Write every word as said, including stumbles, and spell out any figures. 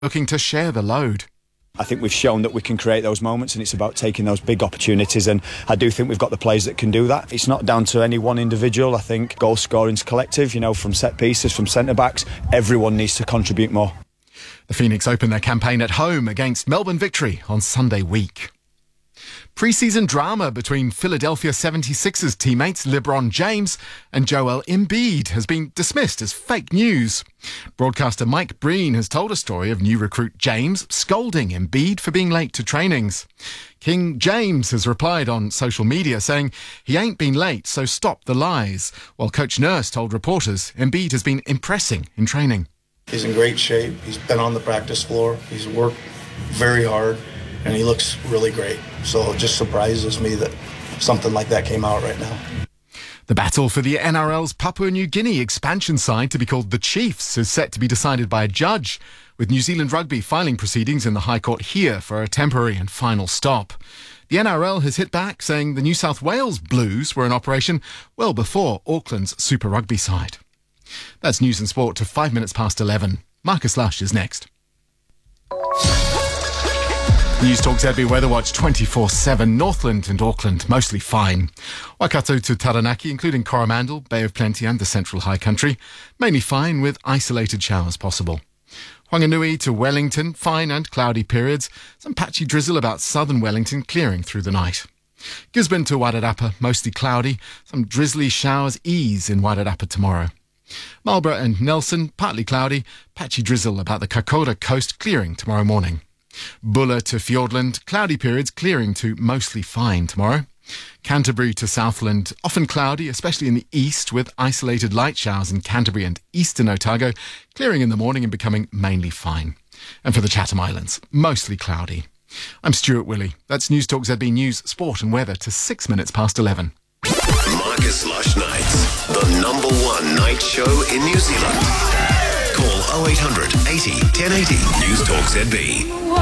looking to share the load. I think we've shown that we can create those moments, and it's about taking those big opportunities, and I do think we've got the players that can do that. It's not down to any one individual. I think goal scoring's collective, you know, from set pieces, from centre-backs. Everyone needs to contribute more. The Phoenix open their campaign at home against Melbourne Victory on Sunday week. Pre-season drama between Philadelphia seventy-sixers teammates LeBron James and Joel Embiid has been dismissed as fake news. Broadcaster Mike Breen has told a story of new recruit James scolding Embiid for being late to trainings. King James has replied on social media saying he ain't been late, so stop the lies, while Coach Nurse told reporters Embiid has been impressing in training. He's in great shape. He's been on the practice floor. He's worked very hard, and he looks really great. So it just surprises me that something like that came out right now. The battle for the N R L's Papua New Guinea expansion side to be called the Chiefs is set to be decided by a judge, with New Zealand Rugby filing proceedings in the High Court here for a temporary and final stop. The N R L has hit back, saying the New South Wales Blues were in operation well before Auckland's Super Rugby side. That's news and sport to five minutes past eleven. Marcus Lush is next. News Talk Z B Weather Watch twenty-four seven. Northland and Auckland mostly fine. Waikato to Taranaki, including Coromandel, Bay of Plenty and the Central High Country, mainly fine with isolated showers possible. Whanganui to Wellington, fine and cloudy periods. Some patchy drizzle about southern Wellington, clearing through the night. Gisborne to Wairarapa, mostly cloudy. Some drizzly showers ease in Wairarapa tomorrow. Marlborough and Nelson, partly cloudy. Patchy drizzle about the Kaikoura coast, clearing tomorrow morning. Bulla to Fiordland, cloudy periods clearing to mostly fine tomorrow. Canterbury to Southland, often cloudy, especially in the east, with isolated light showers in Canterbury and eastern Otago, clearing in the morning and becoming mainly fine. And for the Chatham Islands, mostly cloudy. I'm Stuart Willey. That's News Talk Z B News, Sport and Weather to six minutes past eleven. Marcus Lush Nights, the number one night show in New Zealand. Call oh eight hundred eighty ten eighty. News Talk Z B.